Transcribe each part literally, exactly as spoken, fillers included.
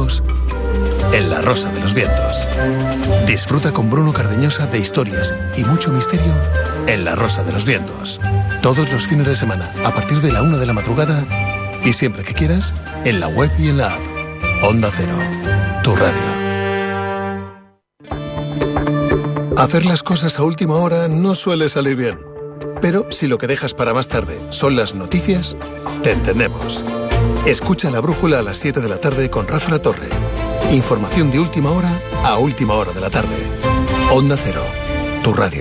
campos en La Rosa de los Vientos. Disfruta con Bruno Cardeñosa de historias y mucho misterio en La Rosa de los Vientos. Todos los fines de semana, a partir de la una de la madrugada y siempre que quieras, en la web y en la app. Onda Cero, tu radio. Hacer las cosas a última hora no suele salir bien. Pero si lo que dejas para más tarde son las noticias, te entendemos. Escucha La Brújula a las siete de la tarde con Rafa La Torre. Información de última hora a última hora de la tarde. Onda Cero, tu radio.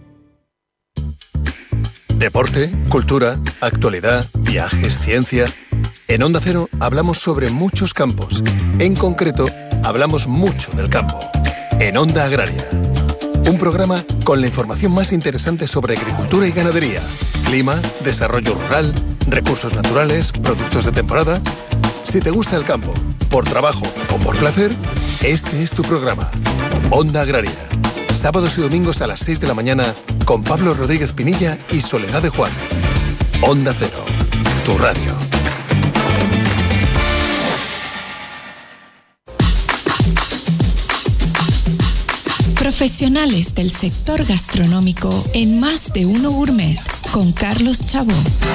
Deporte, cultura, actualidad, viajes, ciencia. En Onda Cero hablamos sobre muchos campos. En concreto, hablamos mucho del campo. En Onda Agraria. Un programa con la información más interesante sobre agricultura y ganadería, clima, desarrollo rural, recursos naturales, productos de temporada. Si te gusta el campo, por trabajo o por placer, este es tu programa. Onda Agraria. Sábados y domingos a las seis de la mañana con Pablo Rodríguez Pinilla y Soledad de Juan. Onda Cero, tu radio. Profesionales del sector gastronómico en Más de Uno Gourmet con Carlos Chabó.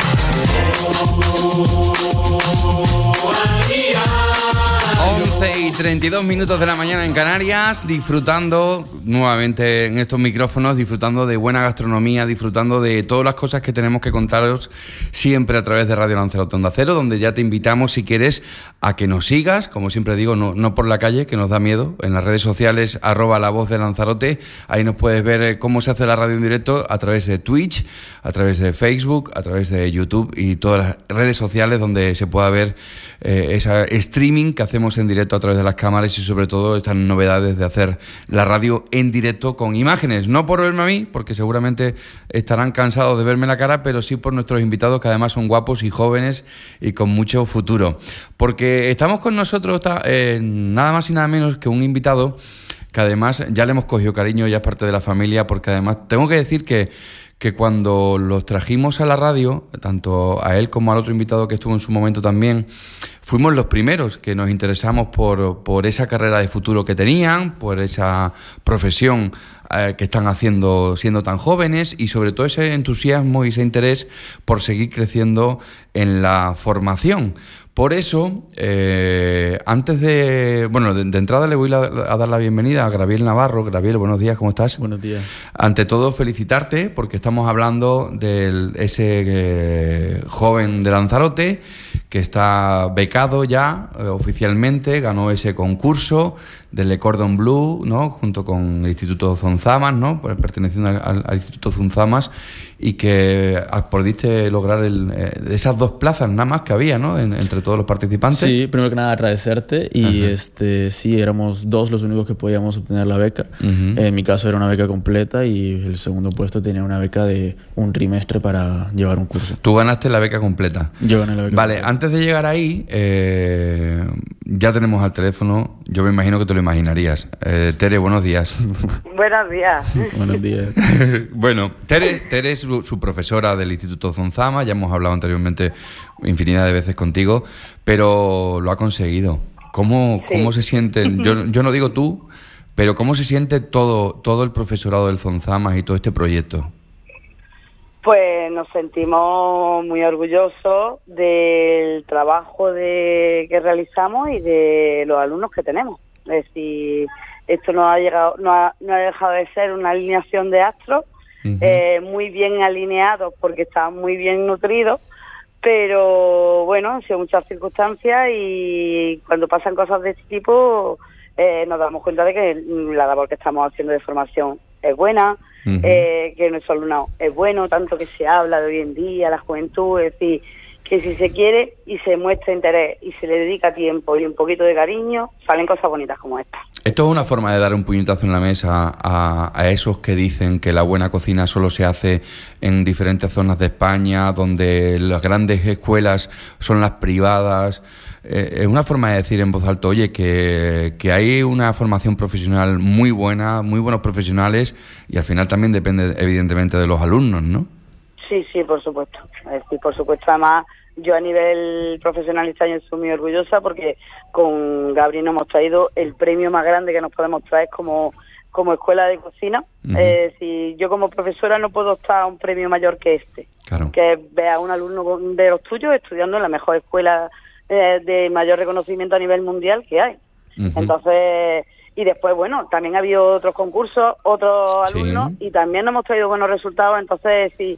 once y treinta y dos minutos de la mañana en Canarias, disfrutando nuevamente en estos micrófonos, disfrutando de buena gastronomía, disfrutando de todas las cosas que tenemos que contaros siempre a través de Radio Lanzarote Onda Cero, donde ya te invitamos, si quieres, a que nos sigas, como siempre digo, no, no por la calle, que nos da miedo, en las redes sociales, arroba la voz de Lanzarote, ahí nos puedes ver cómo se hace la radio en directo a través de Twitch, a través de Facebook, a través de YouTube y todas las redes sociales donde se pueda ver eh, esa streaming que hacemos en directo a través de las cámaras y sobre todo estas novedades de hacer la radio en directo con imágenes, no por verme a mí, porque seguramente estarán cansados de verme la cara, pero sí por nuestros invitados que además son guapos y jóvenes y con mucho futuro, porque estamos con nosotros eh, nada más y nada menos que un invitado que además ya le hemos cogido cariño, ya es parte de la familia, porque además tengo que decir que que cuando los trajimos a la radio, tanto a él como al otro invitado que estuvo en su momento también, fuimos los primeros que nos interesamos por, por esa carrera de futuro que tenían, por esa profesión eh, que están haciendo siendo tan jóvenes y sobre todo ese entusiasmo y ese interés por seguir creciendo en la formación. Por eso, eh, antes de... Bueno, de, de entrada le voy a, a dar la bienvenida a Graviel Navarro. Graviel, buenos días, ¿cómo estás? Buenos días. Ante todo, felicitarte porque estamos hablando de ese eh, joven de Lanzarote que está becado ya eh, oficialmente, ganó ese concurso del Le Cordon Bleu, ¿no? Junto con el Instituto Zonzamas, ¿no? Perteneciendo al, al Instituto Zonzamas, y que pudiste lograr el, eh, esas dos plazas nada más que había, ¿no? En, entre todos los participantes. Sí, primero que nada agradecerte y Ajá. este sí, éramos dos los únicos que podíamos obtener la beca. Uh-huh. En mi caso era una beca completa y el segundo puesto tenía una beca de un trimestre para llevar un curso. Tú ganaste la beca completa. Yo gané la beca Vale, completa. Antes de llegar ahí, eh, ya tenemos al teléfono, yo me imagino que te lo imaginarías. Eh, Tere, buenos días. Buenos días. Buenos días. Bueno, Tere, Tere es su, su profesora del Instituto Zonzama, ya hemos hablado anteriormente infinidad de veces contigo, pero lo ha conseguido. ¿Cómo, sí. cómo se siente? Yo, yo no digo tú, pero ¿cómo se siente todo, todo el profesorado del Zonzamas y todo este proyecto? Pues nos sentimos muy orgullosos del trabajo de, que realizamos y de los alumnos que tenemos. Es decir, esto no ha llegado, no ha, no ha dejado de ser una alineación de astros, uh-huh. eh, muy bien alineados porque estaban muy bien nutridos, pero bueno, han sido muchas circunstancias y cuando pasan cosas de este tipo eh, nos damos cuenta de que la labor que estamos haciendo de formación es buena, uh-huh. eh, que nuestro alumnado es bueno, tanto que se habla de hoy en día, la juventud, es decir, que si se quiere y se muestra interés y se le dedica tiempo y un poquito de cariño, salen cosas bonitas como esta. Esto es una forma de dar un puñetazo en la mesa a, a esos que dicen que la buena cocina solo se hace en diferentes zonas de España, donde las grandes escuelas son las privadas. Eh, es una forma de decir en voz alta, oye, que, que hay una formación profesional muy buena, muy buenos profesionales, y al final también depende evidentemente de los alumnos, ¿no? Sí, sí, por supuesto. Es decir, por supuesto, además yo a nivel profesional este año estoy muy orgullosa porque con Gabriel nos hemos traído el premio más grande que nos podemos traer como, como escuela de cocina. Uh-huh. Eh, si yo como profesora no puedo optar a un premio mayor que este, claro. que es ver a un alumno de los tuyos estudiando en la mejor escuela eh, de mayor reconocimiento a nivel mundial que hay. Uh-huh. Entonces, y después, bueno, también ha habido otros concursos, otros alumnos, sí. y también nos hemos traído buenos resultados, entonces sí,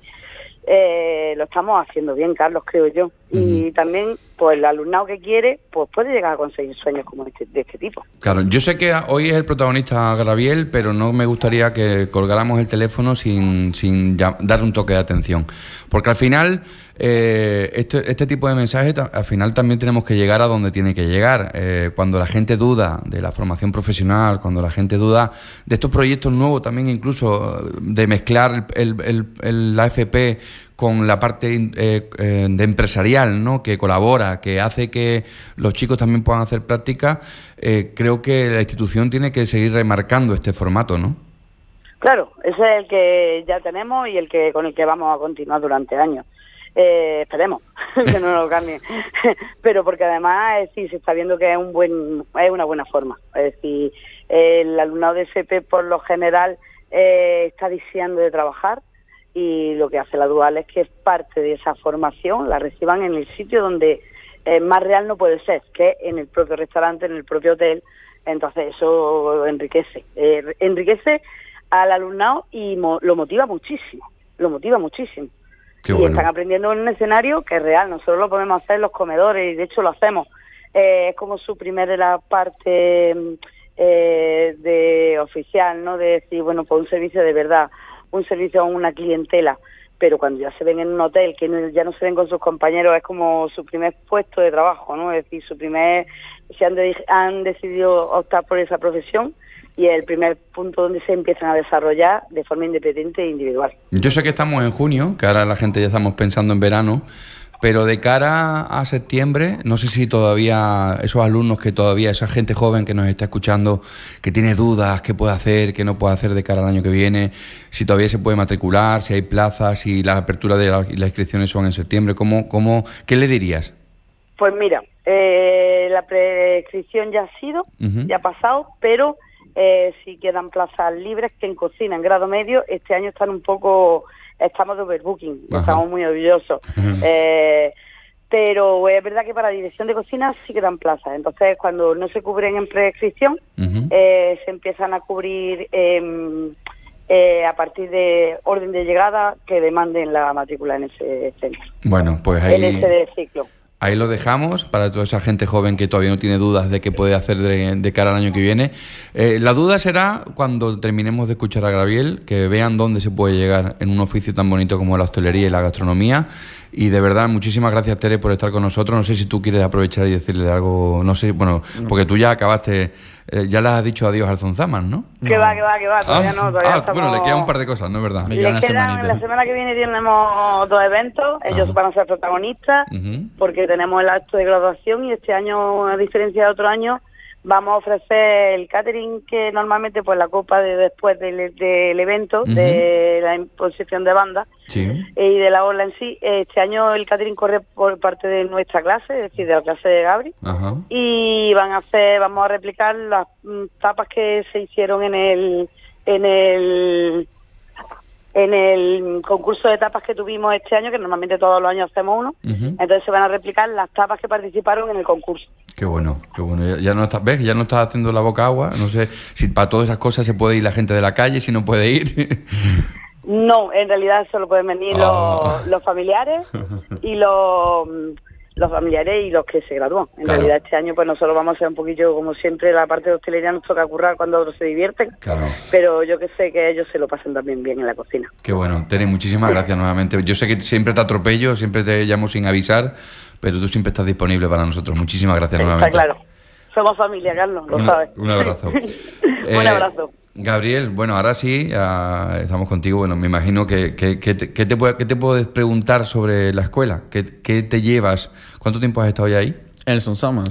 eh, lo estamos haciendo bien, Carlos, creo yo. Uh-huh. Y también, pues el alumnado que quiere, pues puede llegar a conseguir sueños como este, de este tipo. Claro, yo sé que hoy es el protagonista Gabriel, pero no me gustaría que colgáramos el teléfono sin, sin ya, dar un toque de atención, porque al final... Eh, este, este tipo de mensajes al final también tenemos que llegar a donde tiene que llegar. Eh, cuando la gente duda de la formación profesional, cuando la gente duda de estos proyectos nuevos también, incluso de mezclar el, el, el, la F P con la parte eh, eh, de empresarial, ¿no? Que colabora, que hace que los chicos también puedan hacer práctica, eh, creo que la institución tiene que seguir remarcando este formato, ¿no? Claro, ese es el que ya tenemos y el que con el que vamos a continuar durante años. Eh, esperemos que no lo cambien, pero porque además eh, sí se está viendo que es un buen es una buena forma. Es decir, eh, el alumnado de F P por lo general eh, está deseando de trabajar y lo que hace la Dual es que parte de esa formación la reciban en el sitio donde eh, más real no puede ser, que es en el propio restaurante, en el propio hotel. Entonces eso enriquece, eh, enriquece al alumnado y mo- lo motiva muchísimo, lo motiva muchísimo. Qué y bueno. Están aprendiendo en un escenario que es real, nosotros lo podemos hacer en los comedores y de hecho lo hacemos. Eh, es como su primera parte eh, de oficial, ¿no? De decir, bueno, pues un servicio de verdad, un servicio a una clientela, pero cuando ya se ven en un hotel, que no, ya no se ven con sus compañeros, es como su primer puesto de trabajo, ¿no? Es decir, su primer, se han, de, han decidido optar por esa profesión. Y es el primer punto donde se empiezan a desarrollar de forma independiente e individual. Yo sé que estamos en junio, que ahora la gente ya estamos pensando en verano, pero de cara a septiembre, no sé si todavía esos alumnos que todavía, esa gente joven que nos está escuchando, que tiene dudas, qué puede hacer, qué no puede hacer de cara al año que viene, si todavía se puede matricular, si hay plazas, si las aperturas de la, las inscripciones son en septiembre, ¿cómo, cómo, ¿qué le dirías? Pues mira, eh, la prescripción ya ha sido, uh-huh. ya ha pasado, pero... Eh, si quedan plazas libres que en cocina, en grado medio, este año están un poco, estamos de overbooking, Ajá. estamos muy orgullosos. eh, pero es verdad que para dirección de cocina sí quedan plazas. Entonces, cuando no se cubren en prescripción, uh-huh. eh, se empiezan a cubrir eh, eh, a partir de orden de llegada que demanden la matrícula en ese centro. Bueno, pues ahí... En ese de ciclo. Ahí lo dejamos para toda esa gente joven que todavía no tiene dudas de qué puede hacer de, de cara al año que viene. Eh, la duda será cuando terminemos de escuchar a Gabriel, que vean dónde se puede llegar en un oficio tan bonito como la hostelería y la gastronomía. Y de verdad, muchísimas gracias, Tere, por estar con nosotros. No sé si tú quieres aprovechar y decirle algo, no sé, bueno, porque tú ya acabaste, eh, ya le has dicho adiós al Zonzaman, ¿no? Que va, que va, que va, todavía ah, no, todavía ah, estamos... Bueno, le queda un par de cosas, ¿no es verdad? Le quedan, quedan la semana que viene tenemos dos eventos, ellos Ajá. van a ser protagonistas, uh-huh. porque tenemos el acto de graduación y este año, a diferencia de otro año, vamos a ofrecer el catering que normalmente pues la copa de después del, del evento, uh-huh. de la imposición de banda sí. y de la ola en sí. Este año el catering corre por parte de nuestra clase, es decir, de la clase de Gabri, uh-huh. y van a hacer, vamos a replicar las mm, tapas que se hicieron en el en el en el concurso de tapas que tuvimos este año, que normalmente todos los años hacemos uno, uh-huh. entonces se van a replicar las tapas que participaron en el concurso. Qué bueno, qué bueno. Ya, ya no estás, ¿ves? Ya no estás haciendo la boca agua. No sé si para todas esas cosas se puede ir la gente de la calle, si no puede ir. No, en realidad solo pueden venir oh. los, los familiares y los... los familiares y los que se gradúan. En claro. realidad este año pues nosotros vamos a hacer un poquillo, como siempre, la parte de hostelería nos toca currar cuando otros se divierten, claro. pero yo que sé que ellos se lo pasan también bien en la cocina. Qué bueno, Tere, muchísimas gracias nuevamente. Yo sé que siempre te atropello, siempre te llamo sin avisar, pero tú siempre estás disponible para nosotros. Muchísimas gracias Está nuevamente. Está claro. Somos familia, Carlos, lo Una, sabes. Un abrazo. eh, un abrazo. Gabriel, bueno, ahora sí, uh, estamos contigo. Bueno, me imagino que, que, que, te, que, te, que te puedes preguntar sobre la escuela. ¿Qué, qué te llevas? ¿Cuánto tiempo has estado ya ahí? ¿En el Zonzaman? Sí.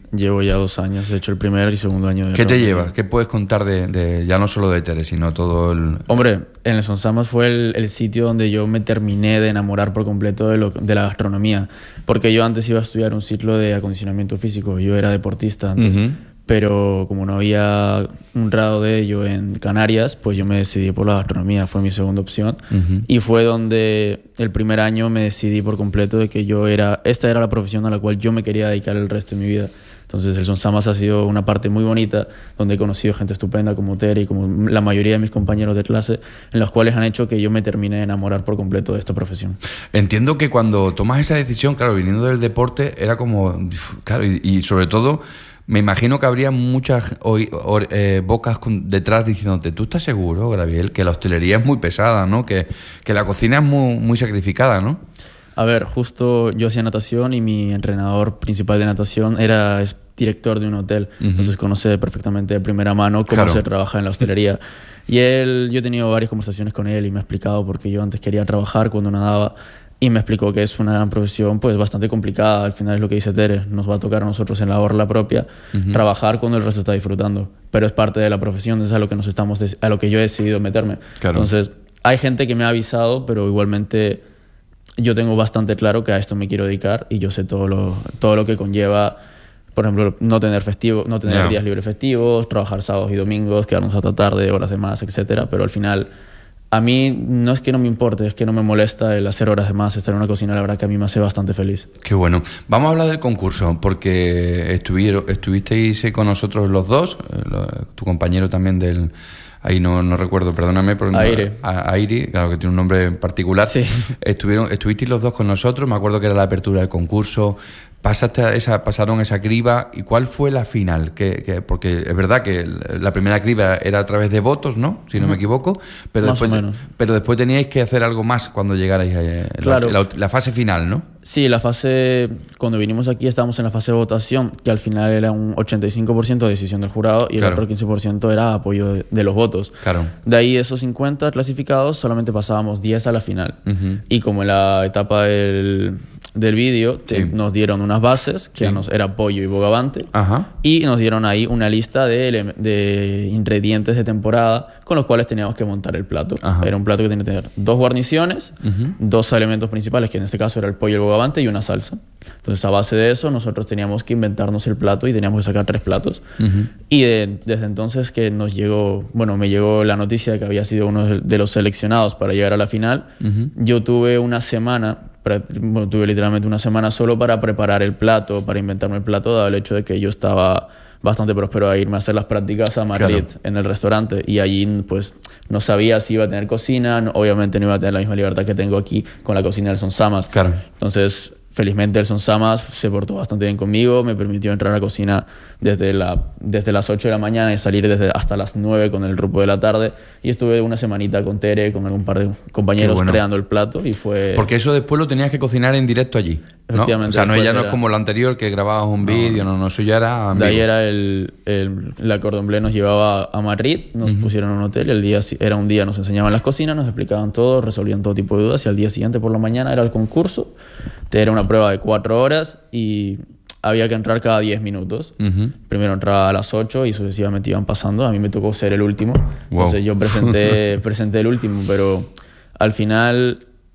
Llevo ya dos años, he hecho el primer y segundo año de ¿Qué te rugby. llevas? ¿Qué puedes contar de, de ya no solo de Tere, sino todo el...? Hombre, en el Sonsamas fue el, el sitio donde yo me terminé de enamorar por completo de, lo, de la gastronomía, porque yo antes iba a estudiar un ciclo de acondicionamiento físico, yo era deportista antes, Uh-huh. pero como no había un grado de ello en Canarias, pues yo me decidí por la gastronomía, fue mi segunda opción. Uh-huh. Y fue donde el primer año me decidí por completo de que yo era, esta era la profesión a la cual yo me quería dedicar el resto de mi vida. Entonces el Sonsamas ha sido una parte muy bonita, donde he conocido gente estupenda como Tere y como la mayoría de mis compañeros de clase, en los cuales han hecho que yo me termine de enamorar por completo de esta profesión. Entiendo que cuando tomas esa decisión, claro, viniendo del deporte, era como... Claro, y, y sobre todo... Me imagino que habría muchas o, o, eh, bocas con, detrás diciéndote, ¿tú estás seguro, Gabriel, que la hostelería es muy pesada, ¿no? Que, que la cocina es muy, muy sacrificada, ¿no? A ver, justo yo hacía natación y mi entrenador principal de natación era es director de un hotel, uh-huh. entonces conoce perfectamente de primera mano cómo claro. se trabaja en la hostelería. Y él, yo he tenido varias conversaciones con él y me ha explicado por qué yo antes quería trabajar cuando nadaba. Y me explicó que es una profesión pues bastante complicada. Al final es lo que dice Tere, nos va a tocar a nosotros en la orla propia uh-huh. trabajar cuando el resto está disfrutando. Pero es parte de la profesión, es a lo que nos estamos a lo que yo he decidido meterme. Claro. Entonces, hay gente que me ha avisado, pero igualmente yo tengo bastante claro que a esto me quiero dedicar y yo sé todo lo, todo lo que conlleva, por ejemplo, no tener festivo, no tener yeah. días libres festivos, trabajar sábados y domingos, quedarnos hasta tarde, horas de más, etcétera. Pero al final... A mí no es que no me importe, es que no me molesta el hacer horas de más, estar en una cocina, la verdad que a mí me hace bastante feliz. Qué bueno. Vamos a hablar del concurso, porque estuvieron, estuvisteis con nosotros los dos, tu compañero también del... Ahí no, no recuerdo, perdóname. Pero Aire. No, a, Aire, claro que tiene un nombre particular. Sí. Estuvieron, estuvisteis los dos con nosotros, me acuerdo que era la apertura del concurso. Pasaste esa, pasaron esa criba. ¿Y cuál fue la final? Que, que, porque es verdad que la primera criba era a través de votos, ¿no? Si no uh-huh. me equivoco. Pero más después, o menos. Pero después teníais que hacer algo más cuando llegarais a claro. la, la, la fase final, ¿no? Sí, la fase... Cuando vinimos aquí estábamos en la fase de votación, que al final era un ochenta y cinco por ciento de decisión del jurado y el claro. otro quince por ciento era apoyo de, de los votos. Claro. De ahí esos cincuenta clasificados solamente pasábamos diez a la final. Uh-huh. Y como en la etapa del... del vídeo sí. nos dieron unas bases que sí. nos, era pollo y bogavante. Ajá. Y nos dieron ahí una lista de, de ingredientes de temporada con los cuales teníamos que montar el plato. Ajá. Era un plato que tenía que tener dos guarniciones, uh-huh. dos elementos principales, que en este caso era el pollo y el bogavante, y una salsa. Entonces, a base de eso, nosotros teníamos que inventarnos el plato y teníamos que sacar tres platos. Uh-huh. Y de, desde entonces que nos llegó, bueno, me llegó la noticia de que había sido uno de los seleccionados para llegar a la final. Uh-huh. Yo tuve una semana... Bueno, tuve literalmente una semana solo para preparar el plato, para inventarme el plato, dado el hecho de que yo estaba bastante próspero a irme a hacer las prácticas a Madrid, claro. en el restaurante, y allí pues no sabía si iba a tener cocina, no, obviamente no iba a tener la misma libertad que tengo aquí con la cocina del Sonsamas. Claro. Entonces, felizmente el Sonsamas se portó bastante bien conmigo, me permitió entrar a la cocina desde, la, desde las ocho de la mañana y salir desde hasta las nueve con el grupo de la tarde, y estuve una semanita con Tere, con algún par de compañeros bueno. creando el plato y fue... Porque eso después lo tenías que cocinar en directo allí, ¿no? Efectivamente. O sea, no, ya era... no es como lo anterior que grababas un no, vídeo, no, no, eso ya era... De ahí era el... el la Cordon Bleu nos llevaba a Madrid, nos uh-huh. pusieron en un hotel, el día era un día, nos enseñaban las cocinas, nos explicaban todo, resolvían todo tipo de dudas, y al día siguiente por la mañana era el concurso, era una prueba de cuatro horas y... había que entrar cada diez minutos. Uh-huh. Primero entraba a las ocho y sucesivamente iban pasando. A mí me tocó ser el último. Wow. Entonces yo presenté, presenté el último, pero al final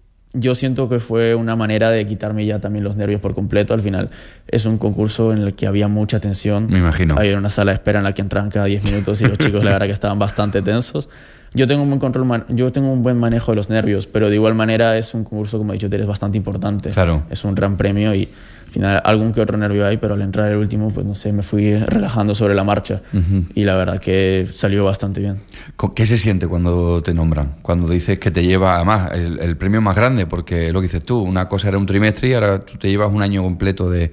yo siento que fue una manera de quitarme ya también los nervios por completo. Al final es un concurso en el que había mucha tensión. Me imagino. Había una sala de espera en la que entraban cada diez minutos y los chicos la verdad que estaban bastante tensos. Yo tengo un buen control, man- yo tengo un buen manejo de los nervios, pero de igual manera es un concurso, como he dicho, es bastante importante. Claro. Es un gran premio y al final algún que otro nervio hay, pero al entrar el último, pues no sé, me fui relajando sobre la marcha. Uh-huh. Y la verdad que salió bastante bien. ¿Qué se siente cuando te nombran? Cuando dices que te lleva, además, el, el premio más grande, porque lo que dices tú, una cosa era un trimestre y ahora tú te llevas un año completo de,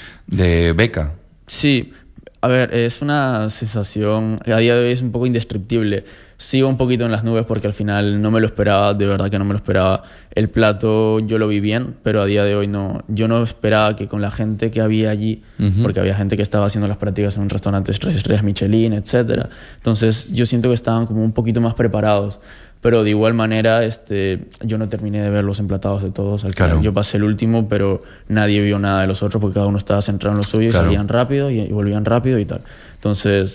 de beca. Sí, a ver, es una sensación, a día de hoy es un poco indescriptible. Sigo un poquito en las nubes porque al final no me lo esperaba, de verdad que no me lo esperaba. El plato yo lo vi bien, pero a día de hoy no. Yo no esperaba que con la gente que había allí, uh-huh. porque había gente que estaba haciendo las prácticas en un restaurante tres estrellas Michelin, etcétera. Entonces yo siento que estaban como un poquito más preparados. pero de igual manera este, yo no terminé de ver los emplatados de todos. Al Claro. final, yo pasé el último, pero nadie vio nada de los otros porque cada uno estaba centrado en lo suyo, Claro. y salían rápido y, y volvían rápido y tal. Entonces,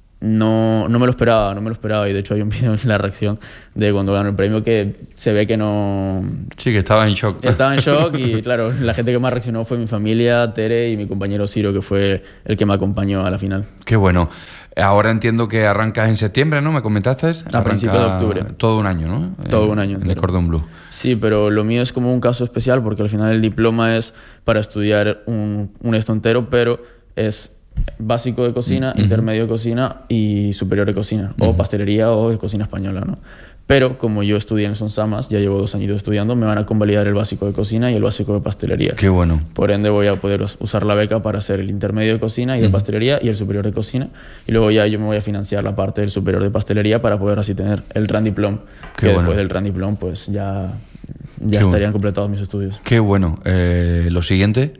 no, no me lo esperaba, no me lo esperaba. Y de hecho hay un video en la reacción de cuando ganó el premio que se ve que no... Sí, que estaba en shock. Estaba en shock y claro, la gente que más reaccionó fue mi familia, Tere y mi compañero Ciro, que fue el que me acompañó a la final. Qué bueno. Ahora entiendo que arrancas en septiembre, ¿no? ¿Me comentaste? A principios de octubre. Todo un año, ¿no? Todo En- un año En el entero. Cordón Bleu. Sí, pero lo mío es como un caso especial porque al final el diploma es para estudiar un, un esto entero, pero es básico de cocina, Uh-huh. intermedio de cocina y superior de cocina, o pastelería o de cocina española, ¿no? Pero como yo estudié en Sonsamas, ya llevo dos añitos estudiando, me van a convalidar el básico de cocina y el básico de pastelería. Qué bueno. Por ende voy a poder us- usar la beca para hacer el intermedio de cocina y de pastelería y el superior de cocina. Y luego ya yo me voy a financiar la parte del superior de pastelería para poder así tener el Grand Diplom. Qué Que bueno. después del Grand Diplom pues ya, ya Qué estarían bueno. completados mis estudios. Qué bueno. Eh, ¿Lo siguiente?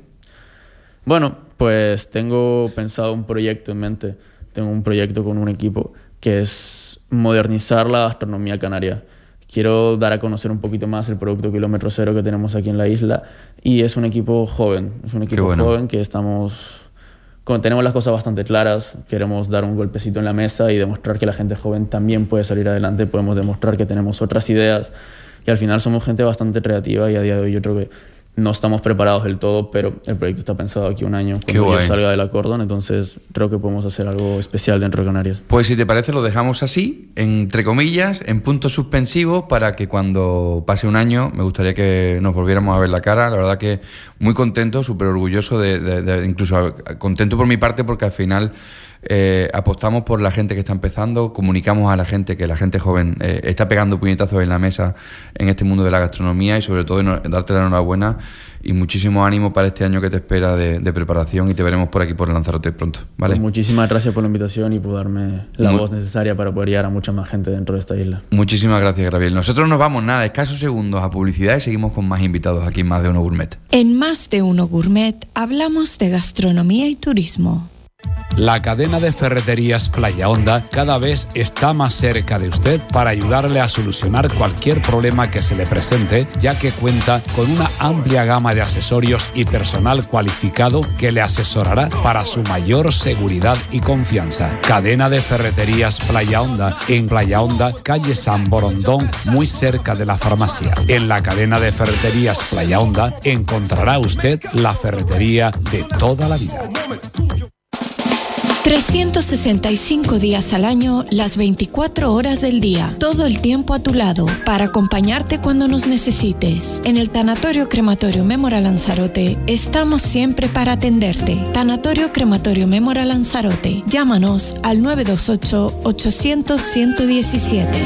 Bueno, pues tengo pensado un proyecto en mente. Tengo un proyecto con un equipo que es modernizar la gastronomía canaria. Quiero dar a conocer un poquito más el producto kilómetro cero que tenemos aquí en la isla y es un equipo joven, es un equipo bueno. joven que estamos, con- tenemos las cosas bastante claras, queremos dar un golpecito en la mesa y demostrar que la gente joven también puede salir adelante, podemos demostrar que tenemos otras ideas y al final somos gente bastante creativa y a día de hoy yo creo que no estamos preparados del todo, pero el proyecto está pensado aquí un año Qué cuando yo guay. salga del acordón, entonces creo que podemos hacer algo especial dentro de Canarias. Pues si te parece lo dejamos así, entre comillas, en puntos suspensivos, para que cuando pase un año me gustaría que nos volviéramos a ver la cara. La verdad que muy contento, súper orgulloso, de, de- de- incluso contento por mi parte porque al final eh, apostamos por la gente que está empezando, comunicamos a la gente que la gente joven eh, está pegando puñetazos en la mesa en este mundo de la gastronomía y sobre todo eno- darte la enhorabuena y muchísimo ánimo para este año que te espera de, de preparación y te veremos por aquí por Lanzarote pronto, ¿vale? Pues muchísimas gracias por la invitación y por darme la Muy- voz necesaria para poder llegar a mucha más gente dentro de esta isla. Muchísimas gracias, Gabriel. Nosotros nos vamos, nada, escasos segundos a publicidad y seguimos con más invitados aquí en Más de Uno Gourmet. En Más de Uno Gourmet hablamos de gastronomía y turismo. La cadena de ferreterías Playa Honda cada vez está más cerca de usted para ayudarle a solucionar cualquier problema que se le presente, ya que cuenta con una amplia gama de accesorios y personal cualificado que le asesorará para su mayor seguridad y confianza. Cadena de ferreterías Playa Honda en Playa Honda, calle San Borondón, muy cerca de la farmacia. En la cadena de ferreterías Playa Honda encontrará usted la ferretería de toda la vida. trescientos sesenta y cinco días al año, las veinticuatro horas del día, todo el tiempo a tu lado, para acompañarte cuando nos necesites. En el Tanatorio Crematorio Mémora Lanzarote, estamos siempre para atenderte. Tanatorio Crematorio Mémora Lanzarote, llámanos al nueve dos ocho, ochocientos, ciento diecisiete.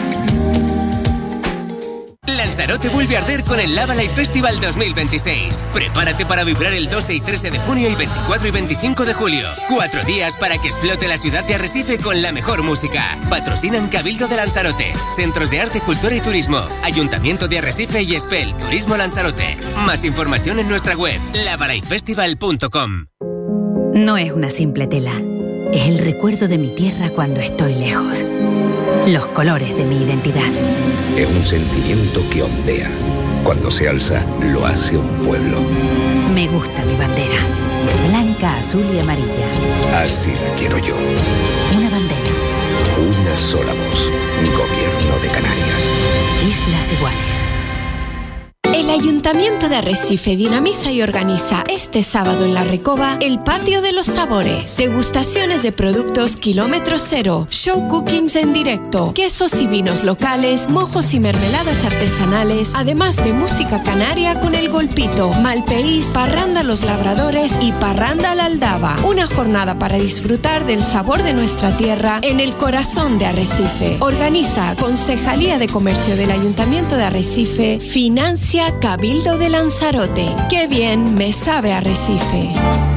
Lanzarote vuelve a arder con el Lava Live Festival dos mil veintiséis. Prepárate para vibrar el doce y trece de junio y veinticuatro y veinticinco de julio. Cuatro días para que explote la ciudad de Arrecife con la mejor música. Patrocinan Cabildo de Lanzarote, Centros de Arte, Cultura y Turismo, Ayuntamiento de Arrecife y Espel Turismo Lanzarote. Más información en nuestra web, lava live festival punto com. No es una simple tela. Es el recuerdo de mi tierra cuando estoy lejos. Los colores de mi identidad. Es un sentimiento que ondea. Cuando se alza, lo hace un pueblo. Me gusta mi bandera. Blanca, azul y amarilla. Así la quiero yo. Una bandera. Una sola voz. Gobierno de Canarias. Islas iguales. El Ayuntamiento de Arrecife dinamiza y organiza este sábado en La Recoba el Patio de los Sabores. Degustaciones de productos kilómetro cero, show cookings en directo, quesos y vinos locales, mojos y mermeladas artesanales, además de música canaria con El Golpito, Malpeís, Parranda Los Labradores y Parranda La Aldaba. Una jornada para disfrutar del sabor de nuestra tierra en el corazón de Arrecife. Organiza Concejalía de Comercio del Ayuntamiento de Arrecife, financia Cabildo de Lanzarote. ¡Qué bien me sabe Arrecife!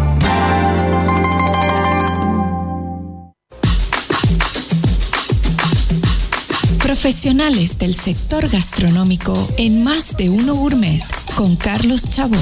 Profesionales del sector gastronómico en Más de Uno Gourmet con Carlos Chabó.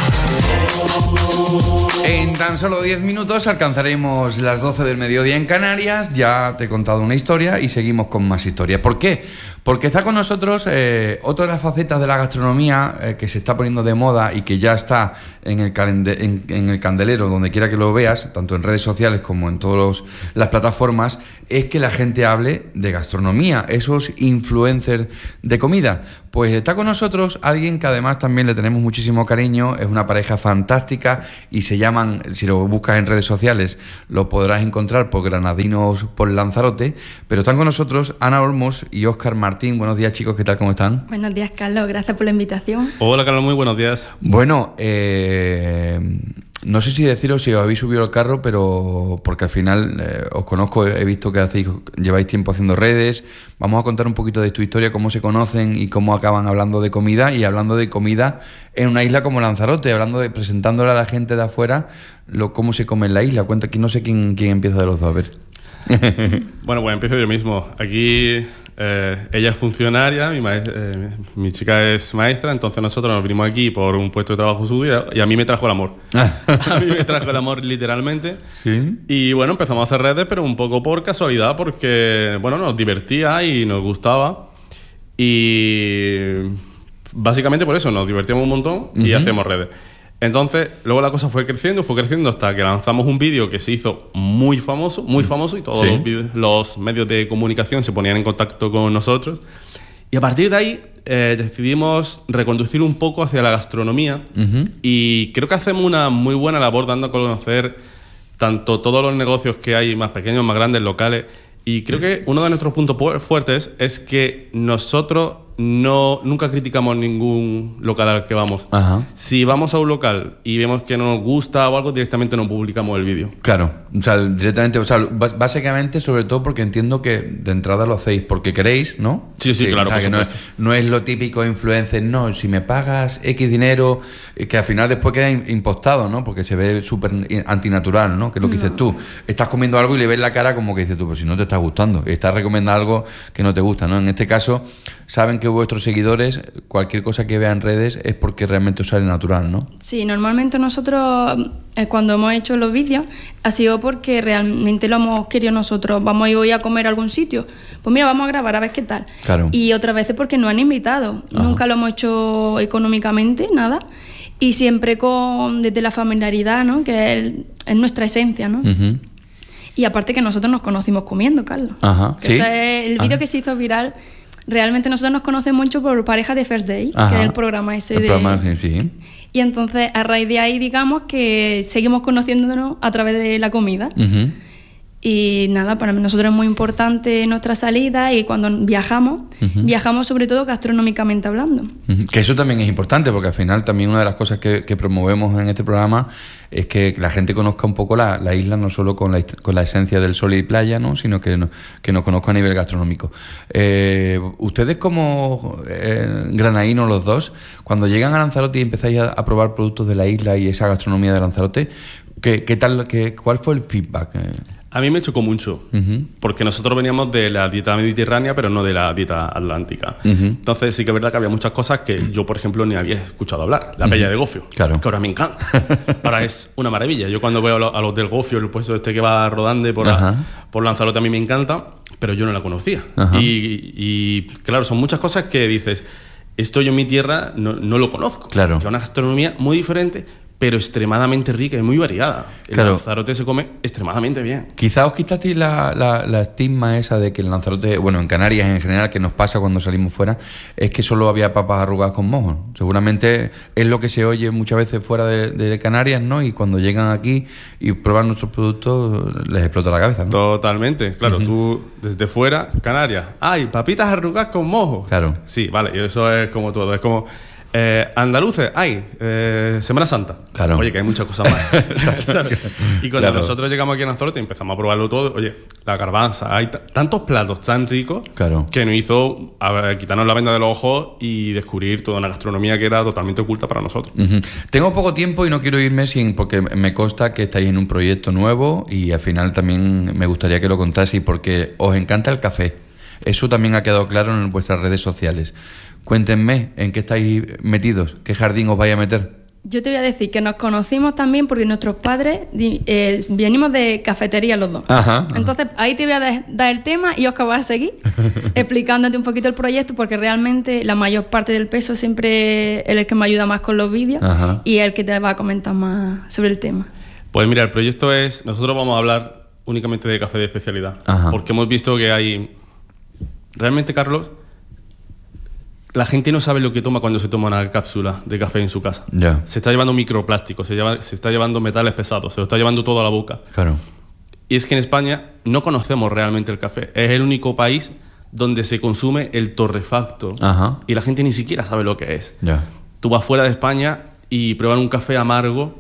En tan solo diez minutos alcanzaremos las doce del mediodía en Canarias. Ya te he contado una historia y seguimos con más historias. ¿Por qué? Porque está con nosotros eh, otra de las facetas de la gastronomía eh, que se está poniendo de moda y que ya está en el, calende- en, en el candelero, donde quiera que lo veas, tanto en redes sociales como en todas las plataformas, es que la gente hable de gastronomía, esos influencers de comida. Pues está con nosotros alguien que además también le tenemos muchísimo cariño, es una pareja fantástica y se llaman, si lo buscas en redes sociales, lo podrás encontrar por Granadinos por Lanzarote, pero están con nosotros Ana Olmos y Óscar Martín. Buenos días, chicos, ¿qué tal? ¿Cómo están? Buenos días, Carlos, gracias por la invitación. Hola, Carlos, muy buenos días. Bueno, eh... no sé si deciros si os habéis subido al carro, pero porque al final eh, os conozco, he visto que hacéis, lleváis tiempo haciendo redes. Vamos a contar un poquito de tu historia, cómo se conocen y cómo acaban hablando de comida, y hablando de comida en una isla como Lanzarote, hablando de presentándole a la gente de afuera lo cómo se come en la isla. Cuenta que no sé quién, quién empieza de los dos, a ver. Bueno, pues empiezo yo mismo. Aquí eh, ella es funcionaria, mi, maest- eh, mi chica es maestra, entonces nosotros nos vinimos aquí por un puesto de trabajo suyo y a mí me trajo el amor. A mí me trajo el amor literalmente. Sí. Y bueno, empezamos a hacer redes, pero un poco por casualidad, porque bueno, nos divertía y nos gustaba. Y básicamente por eso, nos divertíamos un montón y Uh-huh. hacemos redes. Entonces, luego la cosa fue creciendo, fue creciendo hasta que lanzamos un vídeo que se hizo muy famoso, muy famoso, y todos Sí. los, vídeos- los medios de comunicación se ponían en contacto con nosotros. Y a partir de ahí eh, decidimos reconducir un poco hacia la gastronomía. Uh-huh. Y creo que hacemos una muy buena labor dando a conocer tanto todos los negocios que hay, más pequeños, más grandes, locales. Y creo que uno de nuestros puntos pu- fuertes es que nosotros no nunca criticamos ningún local al que vamos. Ajá. Si vamos a un local y vemos que no nos gusta o algo, directamente no publicamos el vídeo. Claro, o sea, directamente, o sea, bas- básicamente, sobre todo porque entiendo que de entrada lo hacéis porque queréis, ¿no? Sí, sí, claro, o sea, por que no es, supuesto. no es lo típico influencer, no, si me pagas X dinero, eh, que al final después queda im- impostado, ¿no? Porque se ve súper in- antinatural, ¿no? Que es lo que dices tú. Estás comiendo algo y le ves la cara como que dices tú, pues si no te está gustando, estás recomendando algo que no te gusta, ¿no? En este caso, saben que vuestros seguidores, cualquier cosa que vean en redes es porque realmente os sale natural, ¿no? Sí, normalmente nosotros eh, cuando hemos hecho los vídeos ha sido porque realmente lo hemos querido nosotros. Vamos a ir hoy a comer a algún sitio, pues mira, vamos a grabar a ver qué tal. Claro. Y otras veces porque nos han invitado. Ajá. Nunca lo hemos hecho económicamente, nada. Y siempre con desde la familiaridad, ¿no? Que es, es nuestra esencia, ¿no? Uh-huh. Y aparte que nosotros nos conocimos comiendo, Carlos. Ajá, Que ¿sí? ese es el vídeo Ajá. que se hizo viral. Realmente nosotros nos conocemos mucho por Pareja de First Day, Ajá. que es el programa ese El de... programa, sí, sí. Y entonces, a raíz de ahí, digamos que seguimos conociéndonos a través de la comida. Uh-huh. Y nada, para nosotros es muy importante nuestra salida, y cuando viajamos, Ujú. viajamos sobre todo gastronómicamente hablando. Ujú. Que eso también es importante, porque al final también una de las cosas que, que promovemos en este programa es que la gente conozca un poco la, la isla, no solo con la, hist- con la esencia del sol y playa, ¿no? Sino que, no- que nos conozca a nivel gastronómico. Eh, ustedes como eh, granadinos los dos, cuando llegan a Lanzarote y empezáis a, a probar productos de la isla y esa gastronomía de Lanzarote, ¿qué, qué tal, qué, cuál fue el feedback? Eh, A mí me chocó mucho, Ujú. porque nosotros veníamos de la dieta mediterránea, pero no de la dieta atlántica. Ujú. Entonces sí que es verdad que había muchas cosas que yo, por ejemplo, ni había escuchado hablar. La Ujú. paella de gofio, Claro. que ahora me encanta. Ahora es una maravilla. Yo cuando veo a lo- a los del gofio, el puesto este que va rodando por, Ajá. la- por Lanzarote, a mí me encanta, pero yo no la conocía. Ajá. Y, y, claro, son muchas cosas que dices, esto yo en mi tierra no, no lo conozco. Claro. Que es una gastronomía muy diferente, pero extremadamente rica y muy variada. En Claro. Lanzarote se come extremadamente bien. Quizá os quitasteis la, la, la estigma esa de que en Lanzarote, bueno, en Canarias en general, que nos pasa cuando salimos fuera, es que solo había papas arrugadas con mojo. Seguramente es lo que se oye muchas veces fuera de, de Canarias, ¿no? Y cuando llegan aquí y prueban nuestros productos, les explota la cabeza, ¿no? Totalmente, claro, Ujú. tú desde fuera, Canarias, ¡ay, papitas arrugadas con mojo! Claro. Sí, vale, y eso es como todo, es como eh, andaluces, ¡ay, eh, Semana Santa! Claro. Oye, que hay muchas cosas más. ¿Sabes? Y cuando Claro. nosotros llegamos aquí a Lanzarote y empezamos a probarlo todo, oye, la garbanza, hay t- tantos platos tan ricos Claro. que nos hizo a ver, quitarnos la venda de los ojos y descubrir toda una gastronomía que era totalmente oculta para nosotros. Ujú. Tengo poco tiempo y no quiero irme sin, porque me consta que estáis en un proyecto nuevo y al final también me gustaría que lo contaseis porque os encanta el café. Eso también ha quedado claro en vuestras redes sociales. Cuéntenme en qué estáis metidos, qué jardín os vais a meter. Yo te voy a decir que nos conocimos también porque nuestros padres eh, venimos de cafetería los dos. Ajá, ajá. Entonces, ahí te voy a de- dar el tema y Óscar va a seguir explicándote un poquito el proyecto, porque realmente la mayor parte del peso siempre es el que me ayuda más con los vídeos. Ajá. Y el que te va a comentar más sobre el tema. Pues mira, el proyecto es... Nosotros vamos a hablar únicamente de café de especialidad. Ajá. Porque hemos visto que hay... Realmente, Carlos... La gente no sabe lo que toma cuando se toma una cápsula de café en su casa. Ya. Se está llevando microplásticos, se, lleva, se está llevando metales pesados, se lo está llevando todo a la boca. Claro. Y es que en España no conocemos realmente el café. Es el único país donde se consume el torrefacto. Ajá. Y la gente ni siquiera sabe lo que es. Ya. Tú vas fuera de España y prueban un café amargo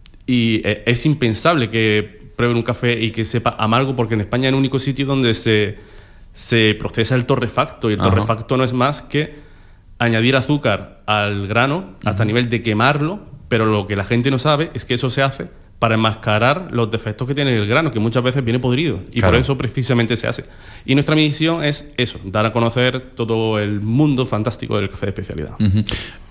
y es impensable que prueben un café y que sepa amargo, porque en España es el único sitio donde se, se procesa el torrefacto. Y el Ajá. torrefacto no es más que añadir azúcar al grano hasta uh-huh. nivel de quemarlo, pero lo que la gente no sabe es que eso se hace para enmascarar los defectos que tiene el grano, que muchas veces viene podrido, y claro. por eso precisamente se hace. Y nuestra misión es eso, dar a conocer todo el mundo fantástico del café de especialidad. Uh-huh.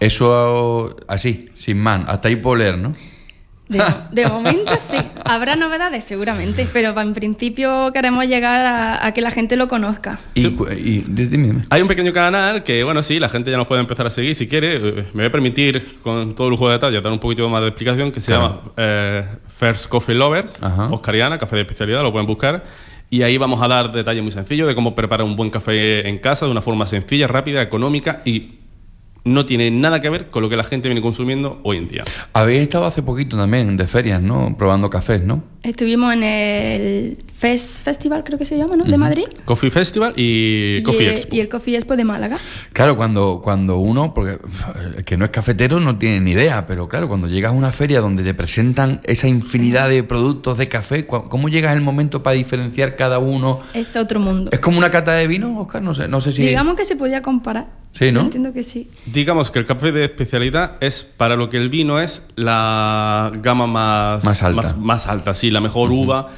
Eso así, sin más, hasta ahí puedo leer, ¿no? De, de momento sí, habrá novedades seguramente, pero en principio queremos llegar a, a que la gente lo conozca. Y, y dime, dime. Hay un pequeño canal que, bueno, sí, la gente ya nos puede empezar a seguir si quiere. Me voy a permitir, con todo el lujo de detalle, dar un poquito más de explicación, que se claro. llama eh, First Coffee Lovers, Óscar y Ana, café de especialidad, lo pueden buscar. Y ahí vamos a dar detalles muy sencillos de cómo preparar un buen café en casa de una forma sencilla, rápida, económica y no tiene nada que ver con lo que la gente viene consumiendo hoy en día. Habéis estado hace poquito también de ferias, ¿no? Probando cafés, ¿no? Estuvimos en el Fest Festival, creo que se llama, ¿no? De Uh-huh. Madrid. Coffee Festival y, Y, Coffee eh, Expo. y el Coffee Expo de Málaga. Claro, cuando, cuando uno, porque el que no es cafetero no tiene ni idea, pero claro, cuando llegas a una feria donde te presentan esa infinidad de productos de café, ¿cómo llegas el momento para diferenciar cada uno? Es otro mundo. ¿Es como una cata de vino, Óscar? No sé, no sé si... Digamos que se podía comparar. Sí, ¿no? Entiendo que sí. Digamos que el café de especialidad es para lo que el vino es la gama más, más alta. Más, más alta, sí, la mejor uh-huh. uva.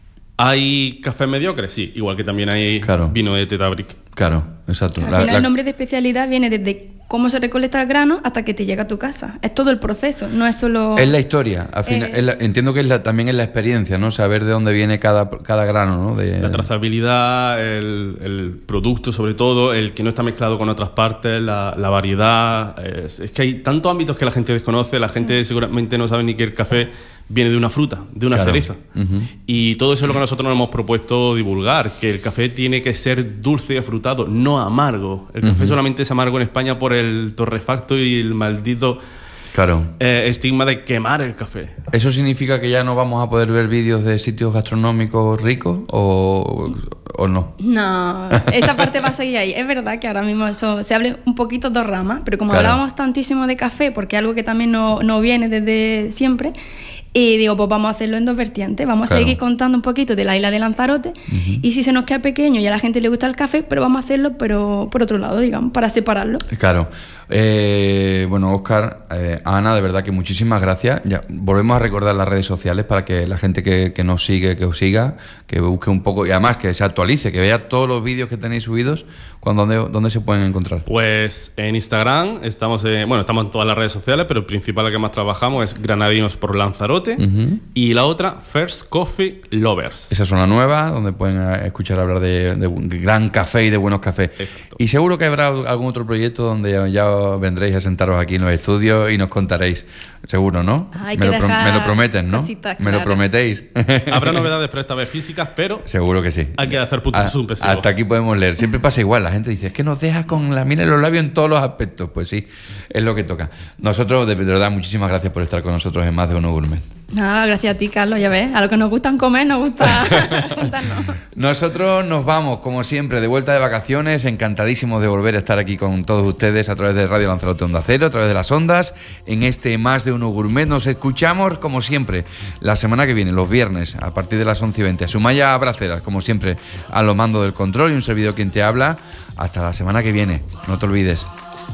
¿Hay café mediocre? Sí, igual que también hay claro. vino de Teta Brick. Claro, exacto. Al la, final la... el nombre de especialidad viene desde cómo se recolecta el grano hasta que te llega a tu casa. Es todo el proceso, no es solo... Es la historia, al final, es... es la, entiendo que es la, también es la experiencia, ¿no? Saber de dónde viene cada, cada grano, ¿no? De... La trazabilidad, el, el producto sobre todo, el que no está mezclado con otras partes, la, la variedad... Es, es que hay tantos ámbitos que la gente desconoce, la gente mm. seguramente no sabe ni que el café viene de una fruta, de una claro. cereza. Uh-huh. Y todo eso es lo que nosotros nos hemos propuesto divulgar, que el café tiene que ser dulce y afrutado, no amargo. El café uh-huh. solamente es amargo en España por el torrefacto y el maldito claro. eh, estigma de quemar el café. ¿Eso significa que ya no vamos a poder ver vídeos de sitios gastronómicos ricos o, o no? No, esa parte va a seguir ahí. Es verdad que ahora mismo eso se habla un poquito dos ramas, pero como claro. hablábamos tantísimo de café, porque es algo que también no, no viene desde siempre... Y digo, pues vamos a hacerlo en dos vertientes. Vamos claro. a seguir contando un poquito de la isla de Lanzarote. Uh-huh. Y si se nos queda pequeño y a la gente le gusta el café, pero vamos a hacerlo pero por otro lado, digamos, para separarlo. Claro. Eh, bueno, Óscar, eh, Ana, de verdad que muchísimas gracias. Ya, volvemos a recordar las redes sociales para que la gente que, que nos sigue, que os siga, que busque un poco y además que se actualice, que vea todos los vídeos que tenéis subidos. Cuando, ¿dónde, ¿Dónde se pueden encontrar? Pues en Instagram estamos, en, bueno, estamos en todas las redes sociales, pero el principal al que más trabajamos es Granadinos por Lanzarote uh-huh. y la otra First Coffee Lovers. Esa es una nueva donde pueden escuchar hablar de, de, de gran café y de buenos cafés. Exacto. Y seguro que habrá algún otro proyecto donde ya, ya vendréis a sentaros aquí en los estudios y nos contaréis. Seguro, ¿no? Hay me, que lo pro, me lo prometen, ¿no? Cositas, me claro. lo prometéis. Habrá novedades, pero esta vez físicas, pero... Seguro que sí. Hay que hacer putos a, Hasta aquí podemos leer. Siempre pasa igual. La gente dice, es que nos deja con la mina en los labios en todos los aspectos. Pues sí, es lo que toca. Nosotros, de verdad, muchísimas gracias por estar con nosotros en Más de Uno Gourmet. Nada, gracias a ti, Carlos, ya ves. A lo que nos gustan comer, nos gusta juntarnos. Nosotros nos vamos, como siempre, de vuelta de vacaciones, encantadísimos de volver a estar aquí con todos ustedes a través de Radio Lanzarote Onda Cero, a través de las ondas, en este Más de Uno Gourmet. Nos escuchamos, como siempre, la semana que viene, los viernes, a partir de las once y veinte. A Sumaya Braceras, como siempre, a los mandos del control y un servidor quien te habla. Hasta la semana que viene, no te olvides.